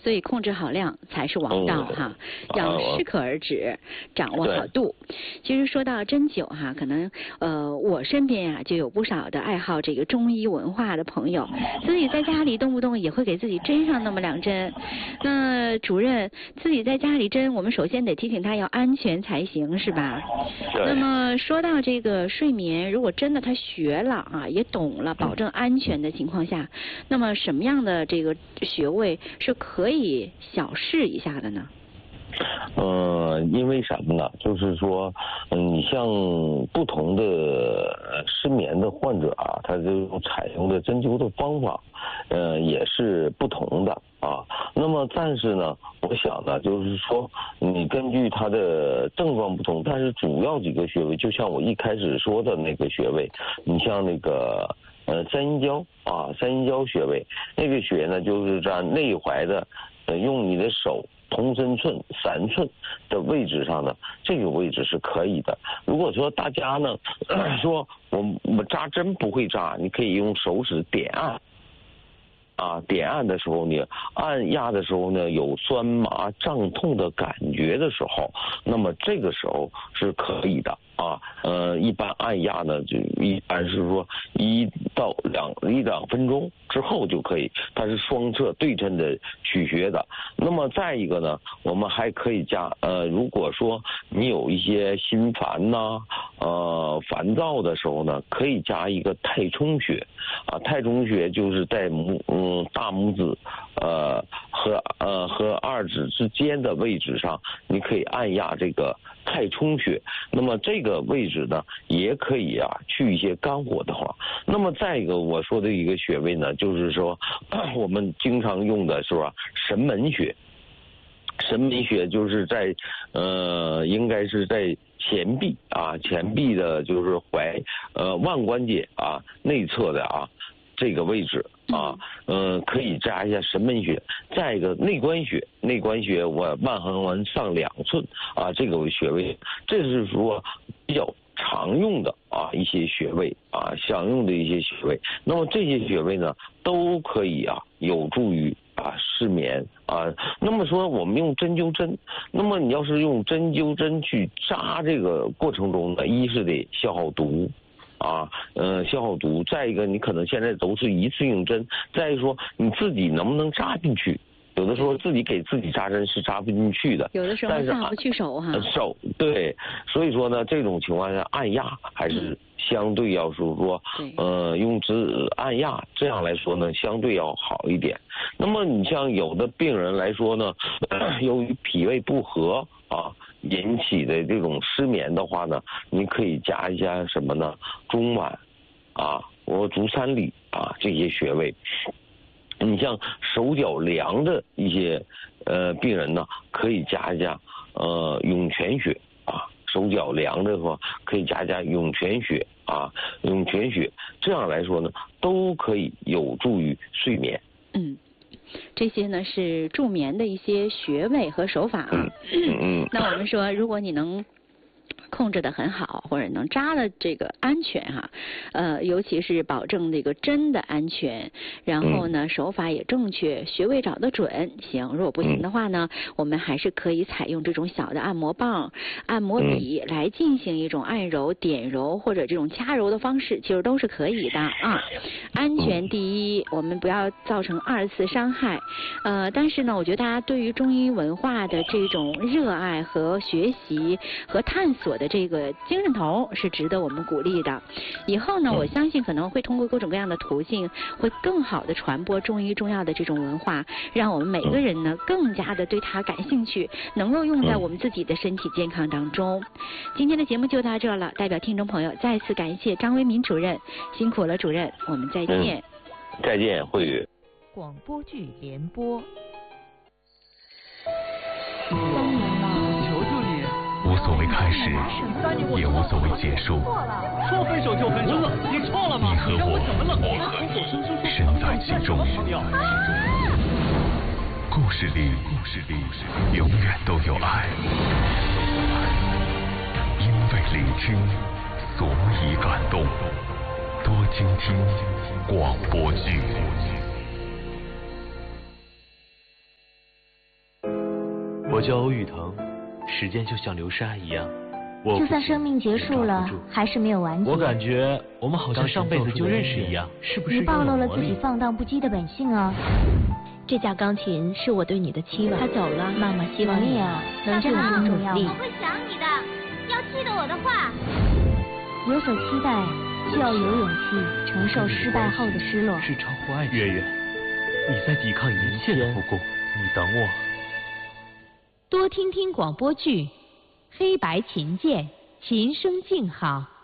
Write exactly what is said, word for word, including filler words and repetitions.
所以控制好量才是王道哈， 嗯、 要适可而止，掌握好度。其实说到针灸哈，可能呃我身边啊就有不少的爱好这个中医文化的朋友，自己在家里动不动也会给自己针上那么两针。那主任自己在家里针，我们首先得提醒他要安全才行，是吧？那么说到这个睡眠，如果真的他学了啊，也懂了，保证安全的情况下，那么什么样的这个穴位是可以小试一下的呢？ 呃，因为什么呢？就是说，嗯，你像不同的失眠的患者啊，他就采用的针灸的方法，呃，也是不同的啊。那么，但是呢，我想呢，就是说，你根据他的症状不同，但是主要几个穴位，就像我一开始说的那个穴位，你像那个呃三阴交啊，三阴交穴位，那个穴呢，就是在内踝的，呃，用你的手。同身寸、三寸的位置上呢，这个位置是可以的。如果说大家呢，呃、说我我扎针不会扎，你可以用手指点按。啊，点按的时候呢，按压的时候呢，有酸麻胀痛的感觉的时候，那么这个时候是可以的啊。呃，一般按压呢，就一般是说一到两一两分钟之后就可以，它是双侧对称的取穴的。那么再一个呢，我们还可以加呃，如果说你有一些心烦呐、呃烦躁的时候呢，可以加一个太冲穴啊，太冲穴就是在拇嗯。嗯，大拇指，呃和呃和二指之间的位置上，你可以按压这个太冲穴。那么这个位置呢，也可以啊去一些肝火的话。那么再一个我说的一个穴位呢，就是说我们经常用的是吧，神门穴。神门穴就是在呃，应该是在前臂啊，前臂的就是踝呃腕关节啊内侧的啊。这个位置啊，嗯、呃，可以扎一下神门穴。再一个内关穴，内关穴我腕横纹上两寸啊，这个穴位，这是说比较常用的啊一些穴位啊，常用的一些穴位。那么这些穴位呢，都可以啊有助于啊失眠啊。那么说我们用针灸针，那么你要是用针灸针去扎这个过程中呢，一是得消耗毒。啊，呃，消耗毒。再一个，你可能现在都是一次性针。再一说，你自己能不能扎进去？有的时候自己给自己扎针是扎不进去的。 有的时候下不去手哈。 手对，所以说呢，这种情况下按压还是相对要是说，呃，用指按压这样来说呢，相对要好一点。那么你像有的病人来说呢，由于脾胃不和啊。引起的这种失眠的话呢，你可以加一下什么呢？中脘啊，或足三里啊这些穴位。你像手脚凉的一些呃病人呢，可以加一下呃涌泉穴啊。手脚凉的话，可以加一下涌泉穴啊，涌泉穴这样来说呢，都可以有助于睡眠。 嗯。这些呢是助眠的一些穴位和手法啊。 嗯嗯。 那我们说，如果你能控制得很好，或者能扎的这个安全哈，呃，尤其是保证这个针的安全，然后呢手法也正确，穴位找得准，行。如果不行的话呢，我们还是可以采用这种小的按摩棒、按摩笔来进行一种按揉、点揉或者这种掐揉的方式，其实都是可以的啊。安全第一，我们不要造成二次伤害。呃，但是呢，我觉得大家对于中医文化的这种热爱和学习和探索的这个精神头是值得我们鼓励的。以后呢，我相信可能会通过各种各样的途径，会更好的传播中医中药的这种文化，让我们每个人呢更加的对它感兴趣，能够用在我们自己的身体健康当中。今天的节目就到这了，代表听众朋友再次感谢张维民主任，辛苦了主任，我们再见。 嗯、再见，慧宇。 广播剧联播。 三年了，求求你。 无所谓开始，也无所谓结束。 说分手就分手，你错了吗？ 你和我，我和你，身在其中。故事里，故事里，永远都有爱。因为聆听，所以感动。多倾听广播剧。 我叫欧玉腾，时间就像流沙一样，我就算生命结束了，还是没有完结。 我感觉我们好像上辈子就认识一样，是不是？ 你暴露了自己放荡不羁的本性啊！ 这架钢琴是我对你的期望。他走了，妈妈希望你啊， 能这么重要。 力。 我会想你的，要记得我的话。有所期待，就要有勇气承受失败后的失落。 是超乎爱情。月月，你在抵抗一切的不公，你等我。 多听听广播剧，黑白琴键，琴声静好。